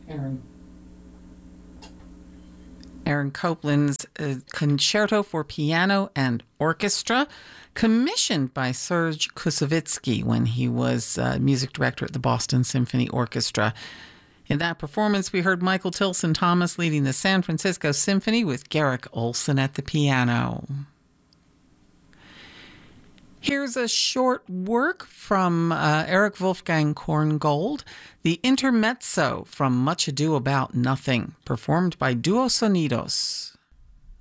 Aaron. Aaron Copland's Concerto for Piano and Orchestra, commissioned by Serge Koussevitzky when he was music director at the Boston Symphony Orchestra. In that performance, we heard Michael Tilson Thomas leading the San Francisco Symphony with Garrick Olson at the piano. Here's a short work from Erich Wolfgang Korngold, the Intermezzo from Much Ado About Nothing, performed by Duo Sonidos.